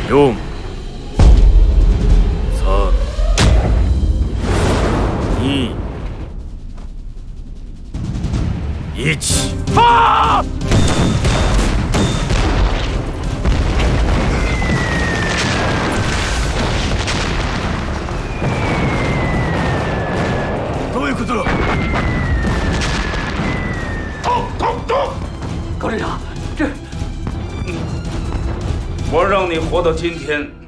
用。3、2、1。啊！どういうことだ？ 高连长，这…… 我让你活到今天，